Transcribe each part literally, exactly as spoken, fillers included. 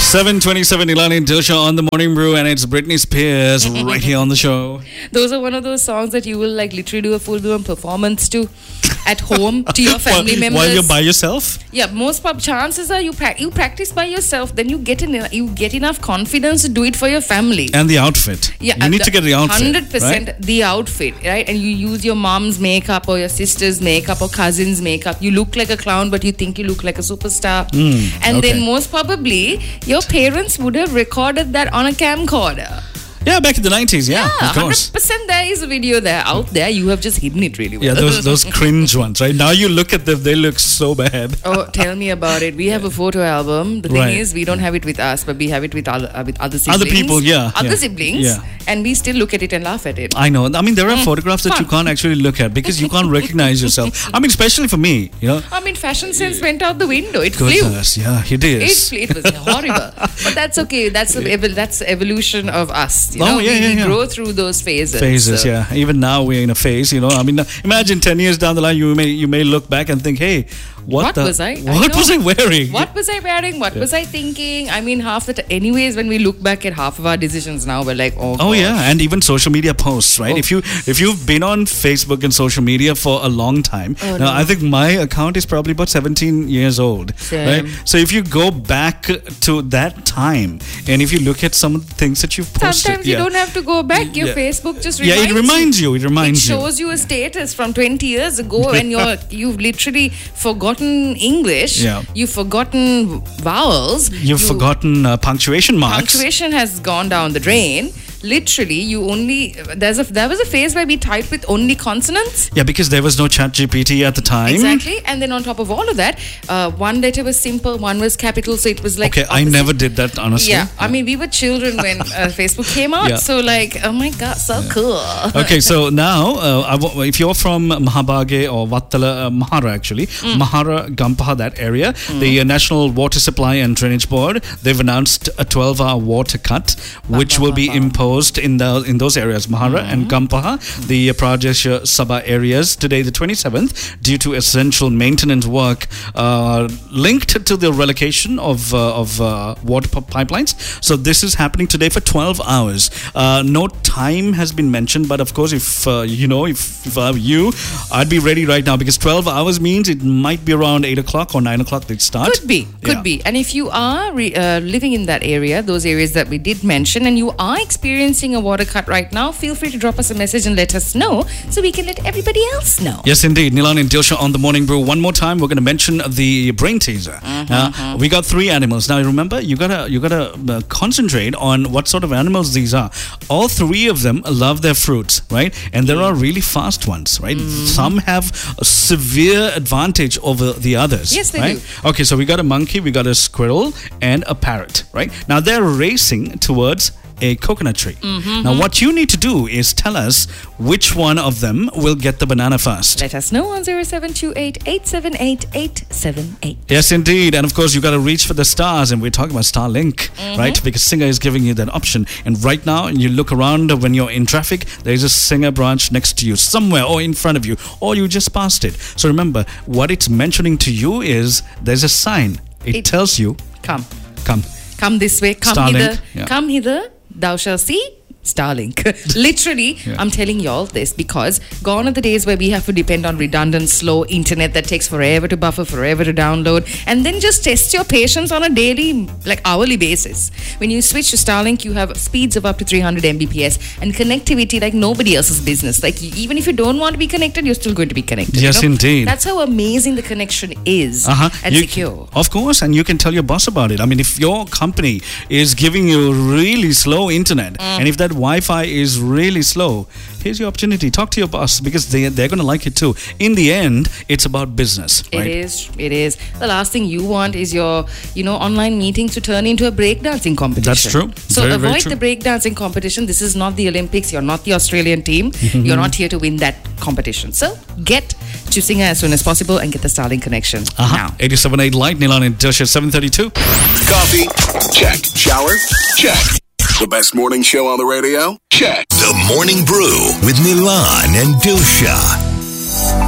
seven twenty-seven, Ilani and Dilsha on the Morning Brew, and it's Britney Spears right here on the show. Those are one of those songs that you will like literally do a full-blown performance to at home to your family while, members. While you're by yourself? Yeah, most pub chances are you pra- you practice by yourself, then you get in, you get enough confidence to do it for your family. And the outfit. Yeah, you need to get the outfit. one hundred percent right? the outfit, right? And you use your mom's makeup or your sister's makeup or cousin's makeup. You look like a clown, but you think you look like a superstar. Mm, and okay. then most probably your parents would have recorded that on a camcorder. Yeah, back in the nineties, yeah, Yeah, of course. one hundred percent there is a video there out there. You have just hidden it really well. Yeah, those those cringe ones, right? Now you look at them, they look so bad. Oh, tell me about it. We have a photo album. The thing Right. is, we don't have it with us, but we have it with other, uh, with other siblings. Other people, yeah, Other yeah, siblings. yeah. And we still look at it and laugh at it. I know. I mean, there are Mm, photographs that fun. you can't actually look at because you can't recognize yourself. I mean, especially for me, you know. I mean, fashion sense went out the window. It flew. Goodness, yeah, it It, is. flew. It was horrible. But that's okay. That's the ev- that's the evolution of us. You Oh, know? yeah, we, yeah, we yeah. grow through those phases. Phases, so. yeah. Even now we're in a phase, you know. I mean, imagine ten years down the line, you may you may look back and think, hey, what, What the, was I? I What know. was I wearing? What was I wearing? What Yeah. was I thinking? I mean, half the t- anyways, when we look back at half of our decisions now, we're like, oh, Oh gosh. yeah, and even social media posts, right? Oh. If you if you've been on Facebook and social media for a long time, Oh, now no. I think my account is probably about seventeen years old, Same. right? So if you go back to that time, and if you look at some of the things that you've posted, Sometimes you yeah. don't have to go back. Your Yeah. Facebook just Yeah, reminds it reminds you. It reminds It you. shows you a status from twenty years ago, and you're you've literally forgotten English. Yeah. You've forgotten vowels. You've you- forgotten uh, punctuation marks. Punctuation has gone down the drain. Literally, you only there's a there was a phase where we typed with only consonants. Yeah, because there was no Chat G P T at the time. Exactly, and then on top of all of that, uh, one letter was simple, one was capital, so it was like. Okay, I opposite. never did that, honestly. Yeah, I mean, we were children when uh, Facebook came out, Yeah. so like, oh my god, so cool. Okay, so now, uh, I w- if you're from Mahabage or Vattala, uh, Mahara actually, Mm. Mahara, Gampaha, that area, the uh, National Water Supply and Drainage Board, they've announced a twelve-hour water cut, which ba, will ba, be ba. imposed in the in those areas, Mahara and Gampaha, the uh, Pradesh uh, Sabha areas, today the twenty-seventh, due to essential maintenance work uh, linked to the relocation of uh, of uh, water p- pipelines. So this is happening today for twelve hours. Uh, no time has been mentioned, but of course, if uh, you know, if, if I were you, I'd be ready right now because twelve hours means it might be around eight o'clock or nine o'clock they start. Could be, could Yeah. be. And if you are re- uh, living in that area, those areas that we did mention, and you are experiencing a water cut right now, feel free to drop us a message and let us know so we can let everybody else know. Yes, indeed. Nilan and Dilsha on the Morning Brew. One more time, we're going to mention the brain teaser. Uh, we got three animals. Now, remember, you gotta you gotta uh, concentrate on what sort of animals these are. All three of them love their fruits, right? And there are really fast ones, right? Some have a severe advantage over the others. Yes, they right? do. Okay, so we got a monkey, we got a squirrel, and a parrot, right? Now they're racing towards a coconut tree. Now, what you need to do is tell us which one of them will get the banana first. Let us know on zero seven two eight, eight seven eight, eight seven eight. Yes, indeed. And of course, you got to reach for the stars. And we're talking about Starlink, right? Because Singer is giving you that option. And right now, you look around when you're in traffic, there's a Singer branch next to you, somewhere or in front of you, or you just passed it. So remember, what it's mentioning to you is there's a sign. It, It- tells you, Come. come. Come this way. Come Starlink, hither. yeah. Come hither. Thou shalt see Starlink. Literally, Yeah. I'm telling y'all this because gone are the days where we have to depend on redundant, slow internet that takes forever to buffer, forever to download, and then just test your patience on a daily, like hourly basis. When you switch to Starlink, you have speeds of up to three hundred megabits per second and connectivity like nobody else's business. Like even if you don't want to be connected, you're still going to be connected. Yes, you know? indeed. That's how amazing the connection is Uh-huh. and You- secure. Of course, and you can tell your boss about it. I mean, if your company is giving you really slow internet, and if that Wi-Fi is really slow, here's your opportunity. Talk to your boss because they, they're going to like it too. In the end, it's about business, right? It is. It is. The last thing you want is your, you know, online meetings to turn into a breakdancing competition. That's true. So Very, very avoid true. the breakdancing competition. This is not the Olympics. You're not the Australian team. You're not here to win that competition. So get to Singer as soon as possible and get the Starlink connection Uh-huh. now. eighty-seven point eight Light, Nilan and Dilsha, seven thirty-two. Coffee? Check. Shower? Check. The best morning show on the radio? Check. The Morning Brew with Nilan and Dilsha.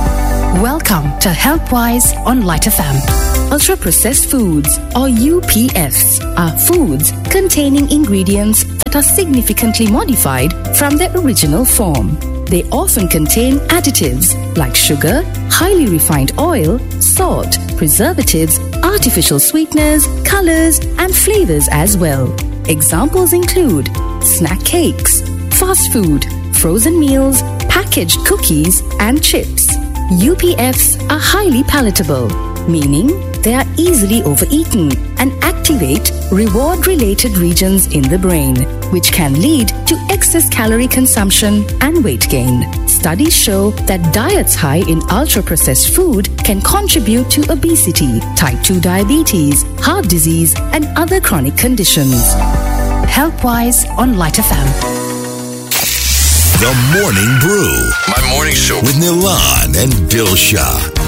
Welcome to HealthWise on Light F M. Ultra-processed foods, or U P Fs, are foods containing ingredients that are significantly modified from their original form. They often contain additives like sugar, highly refined oil, salt, preservatives, artificial sweeteners, colors, and flavors as well. Examples include snack cakes, fast food, frozen meals, packaged cookies, and chips. U P Fs are highly palatable, meaning they are easily overeaten and activate reward-related regions in the brain, which can lead to excess calorie consumption and weight gain. Studies show that diets high in ultra-processed food can contribute to obesity, type two diabetes, heart disease, and other chronic conditions. HealthWise on Light F M. The Morning Brew. My morning show With Nilan and Dilsha.